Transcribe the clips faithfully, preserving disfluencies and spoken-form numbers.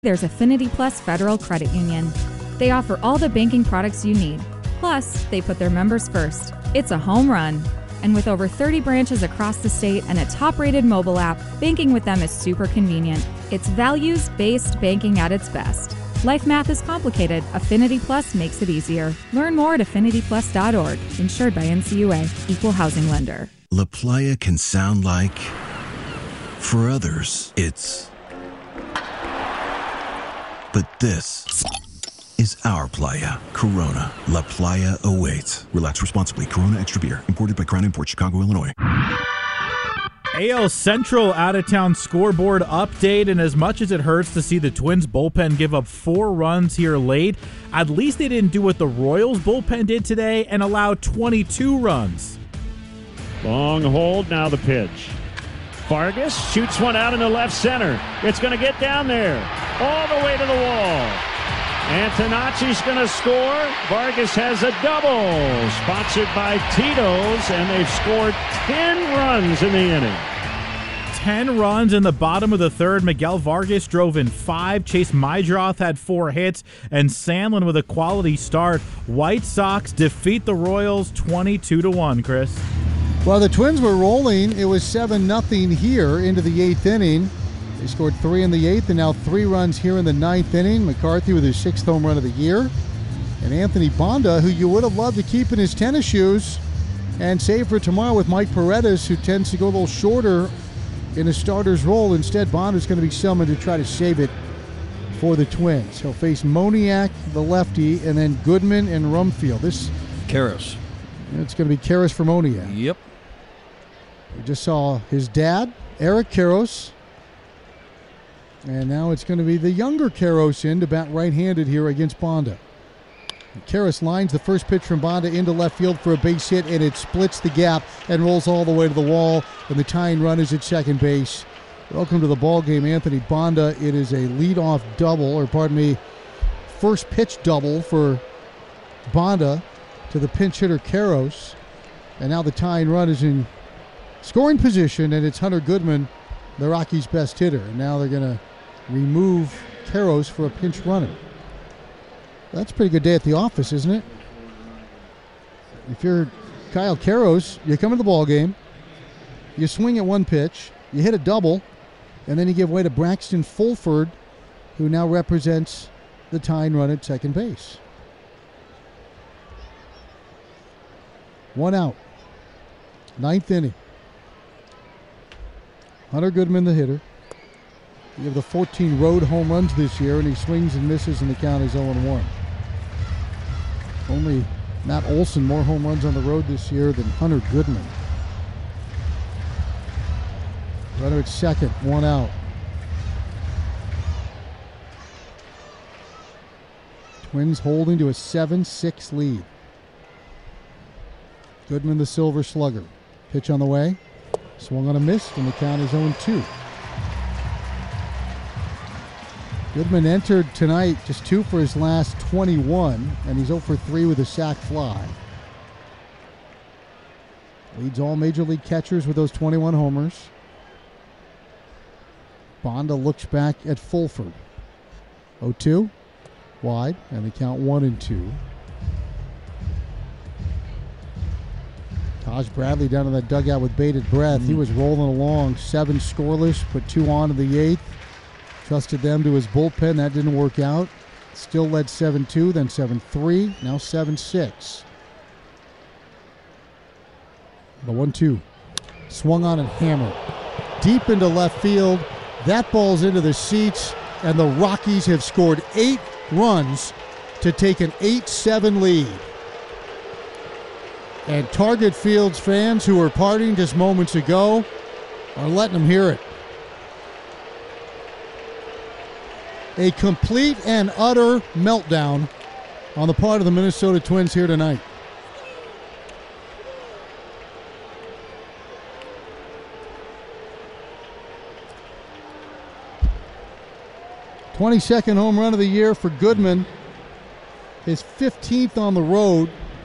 There's Affinity Plus Federal Credit Union. They offer all the banking products you need. Plus, they put their members first. It's a home run. And with over thirty branches across the state and a top-rated mobile app, banking with them is super convenient. It's values-based banking at its best. Life math is complicated. Affinity Plus makes it easier. Learn more at affinity plus dot org. Insured by N C U A. Equal housing lender. La Playa can sound like... For others, it's... But this is our playa. Corona. La Playa awaits. Relax responsibly. Corona Extra Beer. Imported by Crown Imports, Chicago, Illinois. A L Central out-of-town scoreboard update, and as much as it hurts to see the Twins bullpen give up four runs here late, at least they didn't do what the Royals bullpen did today and allow twenty-two runs. Long hold, now the pitch. Vargas shoots one out into left center. It's going to get down there, all the way to the wall. Antonacci's going to score. Vargas has a double, sponsored by Tito's, and they've scored ten runs in the inning. ten runs in the bottom of the third. Miguel Vargas drove in five. Chase Mydroth had four hits, and Sandlin with a quality start. White Sox defeat the Royals twenty-two to one, Chris. Well, the Twins were rolling. It was seven nothing here into the eighth inning. They scored three in the eighth and now three runs here in the ninth inning. McCarthy with his sixth home run of the year. And Anthony Banda, who you would have loved to keep in his tennis shoes and save for tomorrow with Mike Paredes, who tends to go a little shorter in a starter's role. Instead, Banda's going to be summoned to try to save it for the Twins. He'll face Moniak, the lefty, and then Goodman and Rumfield. This Karras. It's going to be Karras for Moniak. Yep. We just saw his dad, Eric Karros. And now it's going to be the younger Karros in to bat right-handed here against Banda. Karras lines the first pitch from Banda into left field for a base hit, and it splits the gap and rolls all the way to the wall, and the tying run is at second base. Welcome to the ball game, Anthony Banda. It is a leadoff double, or pardon me, first pitch double for Banda to the pinch hitter Karros. And now the tying run is in scoring position, and it's Hunter Goodman, the Rockies' best hitter. And now they're going to remove Karros for a pinch runner. That's a pretty good day at the office, isn't it? If you're Kyle Karros, you come to the ball game, you swing at one pitch, you hit a double, and then you give way to Braxton Fulford, who now represents the tying run at second base. One out. Ninth inning. Hunter Goodman, the hitter. You have the fourteen road home runs this year, and he swings and misses, and the count is oh and one. Only Matt Olson more home runs on the road this year than Hunter Goodman. Runner at second, one out. Twins holding to a seven six lead. Goodman, the Silver Slugger. Pitch on the way. Swung on a miss, and the count is oh and two. Goodman entered tonight just two for his last twenty-one, and he's oh for three with a sac fly. Leads all major league catchers with those twenty-one homers. Banda looks back at Fulford. oh two, wide, and the count one and two. Taj Bradley down in that dugout with bated breath. Mm. He was rolling along, seven scoreless, put two on in the eighth. Trusted them to his bullpen. That didn't work out. Still led seven two, then seven three, now seven six. The one two. Swung on and hammered. Deep into left field. That ball's into the seats, and the Rockies have scored eight runs to take an eight seven lead. And Target Fields fans who were partying just moments ago are letting them hear it. A complete and utter meltdown on the part of the Minnesota Twins here tonight. twenty-second home run of the year for Goodman. His fifteenth on the road.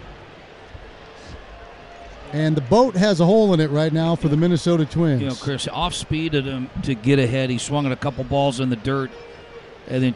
And the boat has a hole in it right now for the Minnesota Twins. You know, Chris, off speed at him to get ahead. He swung at a couple balls in the dirt. and then